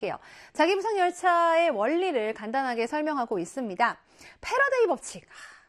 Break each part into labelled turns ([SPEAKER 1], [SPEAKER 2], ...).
[SPEAKER 1] 볼게요. 자기부상 열차의 원리를 간단하게 설명하고 있습니다. 패러데이 법칙,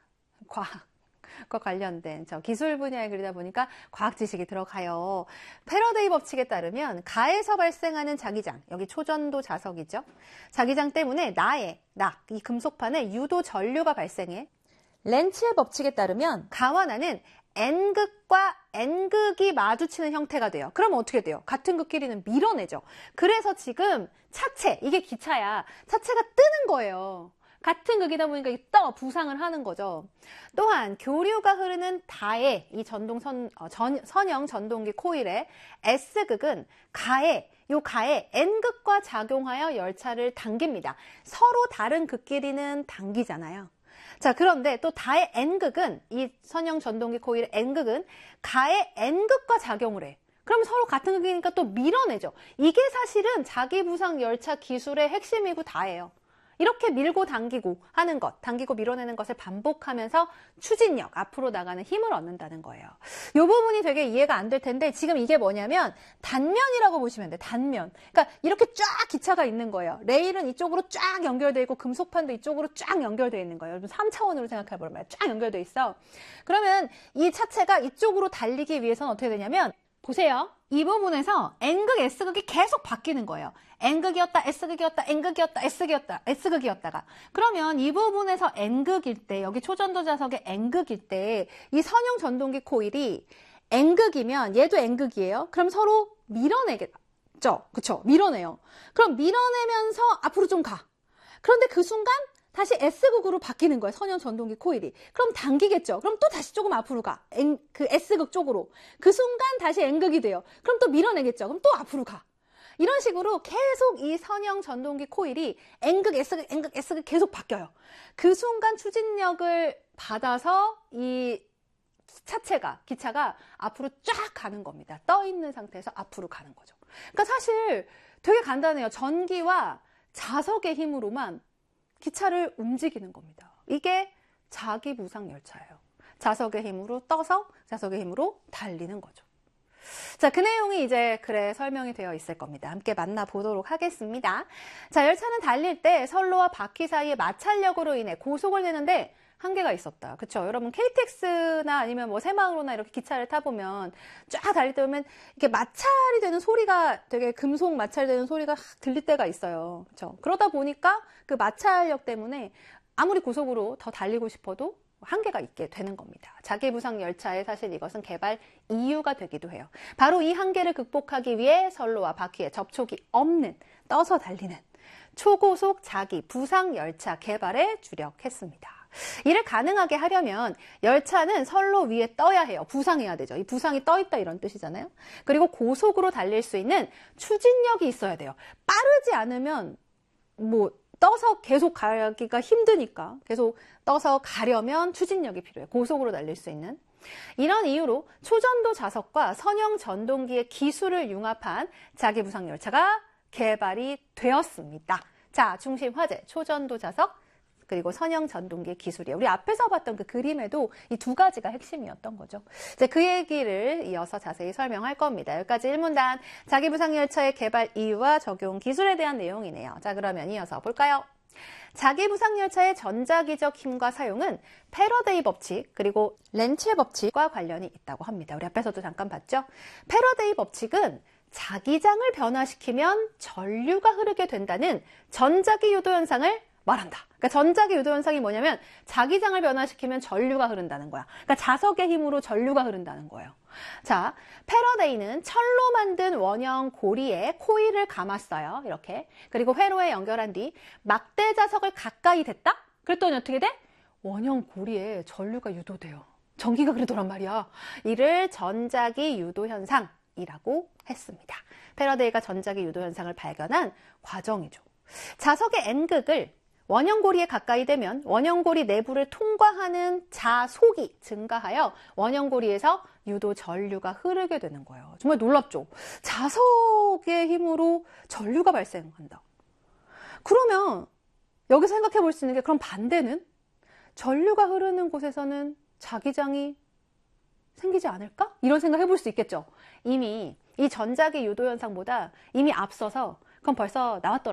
[SPEAKER 1] 과학과 관련된 기술 분야에 그리다 보니까 과학 지식이 들어가요. 패러데이 법칙에 따르면 가에서 발생하는 자기장, 여기 초전도 자석이죠. 자기장 때문에 이 금속판에 유도 전류가 발생해. 렌츠의 법칙에 따르면 가와 나는 N극과 N극이 마주치는 형태가 돼요. 그럼 어떻게 돼요? 같은 극끼리는 밀어내죠. 그래서 지금 차체, 이게 기차야. 차체가 뜨는 거예요. 같은 극이다 보니까 부상을 하는 거죠. 또한 교류가 흐르는 다의 이 선형 전동기 코일의 S극은 가에 N극과 작용하여 열차를 당깁니다. 서로 다른 극끼리는 당기잖아요. 자, 그런데 또 다의 N극은, 이 선형 전동기 코일의 N극은 가의 N극과 작용을 해. 그럼 서로 같은 극이니까 또 밀어내죠. 이게 사실은 자기부상 열차 기술의 핵심이고 다예요. 이렇게 밀고 당기고 하는 것, 당기고 밀어내는 것을 반복하면서 추진력, 앞으로 나가는 힘을 얻는다는 거예요. 이 부분이 되게 이해가 안 될 텐데 지금 이게 뭐냐면 단면이라고 보시면 돼요. 단면. 그러니까 이렇게 쫙 기차가 있는 거예요. 레일은 이쪽으로 쫙 연결되어 있고 금속판도 이쪽으로 쫙 연결되어 있는 거예요. 여러분 3차원으로 생각해보면 쫙 연결되어 있어. 그러면 이 차체가 이쪽으로 달리기 위해서는 어떻게 되냐면 보세요. 이 부분에서 N극, S극이 계속 바뀌는 거예요. N극이었다, S극이었다, N극이었다, S극이었다가. 그러면 이 부분에서 N극일 때, 여기 초전도 자석의 N극일 때, 이 선형 전동기 코일이 N극이면 얘도 N극이에요. 그럼 서로 밀어내겠죠? 그쵸? 밀어내요. 그럼 밀어내면서 앞으로 좀 가. 그런데 그 순간 다시 S극으로 바뀌는 거예요. 선형 전동기 코일이. 그럼 당기겠죠. 그럼 또 다시 조금 앞으로 가. 그 S극 쪽으로. 그 순간 다시 N극이 돼요. 그럼 또 밀어내겠죠. 그럼 또 앞으로 가. 이런 식으로 계속 이 선형 전동기 코일이 N극, S극, N극, S극 계속 바뀌어요. 그 순간 추진력을 받아서 이 기차가 앞으로 쫙 가는 겁니다. 떠 있는 상태에서 앞으로 가는 거죠. 그러니까 사실 되게 간단해요. 전기와 자석의 힘으로만 기차를 움직이는 겁니다. 이게 자기부상 열차예요. 자석의 힘으로 떠서 자석의 힘으로 달리는 거죠. 자, 그 내용이 이제 글에 설명이 되어 있을 겁니다. 함께 만나보도록 하겠습니다. 자, 열차는 달릴 때 선로와 바퀴 사이의 마찰력으로 인해 고속을 내는데 한계가 있었다. 그쵸? 여러분 KTX나 아니면 뭐 새마을호나 이렇게 기차를 타보면 쫙 달릴 때 보면 이렇게 마찰이 되는 소리가 되게 금속 마찰되는 소리가 들릴 때가 있어요. 그쵸? 그러다 보니까 그 마찰력 때문에 아무리 고속으로 더 달리고 싶어도 한계가 있게 되는 겁니다. 자기부상 열차의 사실 이것은 개발 이유가 되기도 해요. 바로 이 한계를 극복하기 위해 선로와 바퀴에 접촉이 없는 떠서 달리는 초고속 자기부상 열차 개발에 주력했습니다. 이를 가능하게 하려면 열차는 선로 위에 떠야 해요. 부상해야 되죠. 이 부상이 떠 있다 이런 뜻이잖아요. 그리고 고속으로 달릴 수 있는 추진력이 있어야 돼요. 빠르지 않으면 떠서 계속 가기가 힘드니까 계속 떠서 가려면 추진력이 필요해요. 고속으로 달릴 수 있는. 이런 이유로 초전도 자석과 선형 전동기의 기술을 융합한 자기부상 열차가 개발이 되었습니다. 자, 중심 화제, 초전도 자석, 그리고 선형 전동기 기술이에요. 우리 앞에서 봤던 그 그림에도 이 두 가지가 핵심이었던 거죠. 이제 그 얘기를 이어서 자세히 설명할 겁니다. 여기까지 1문단 자기부상 열차의 개발 이유와 적용 기술에 대한 내용이네요. 자, 그러면 이어서 볼까요? 자기부상 열차의 전자기적 힘과 사용은 패러데이 법칙 그리고 렌츠의 법칙과 관련이 있다고 합니다. 우리 앞에서도 잠깐 봤죠? 패러데이 법칙은 자기장을 변화시키면 전류가 흐르게 된다는 전자기 유도 현상을 말한다. 그러니까 전자기 유도 현상이 뭐냐면 자기장을 변화시키면 전류가 흐른다는 거야. 그러니까 자석의 힘으로 전류가 흐른다는 거예요. 자, 패러데이는 철로 만든 원형 고리에 코일을 감았어요. 이렇게. 그리고 회로에 연결한 뒤 막대 자석을 가까이 댔다? 그랬더니 어떻게 돼? 원형 고리에 전류가 유도돼요. 전기가 흐르더란 말이야. 이를 전자기 유도 현상이라고 했습니다. 패러데이가 전자기 유도 현상을 발견한 과정이죠. 자석의 N극을 원형고리에 가까이 되면 원형고리 내부를 통과하는 자속이 증가하여 원형고리에서 유도 전류가 흐르게 되는 거예요. 정말 놀랍죠? 자석의 힘으로 전류가 발생한다. 그러면 여기서 생각해 볼 수 있는 게 그럼 반대는? 전류가 흐르는 곳에서는 자기장이 생기지 않을까? 이런 생각 해볼 수 있겠죠. 이미 이 전자기 유도 현상보다 이미 앞서서 그럼 벌써 나왔더라고요.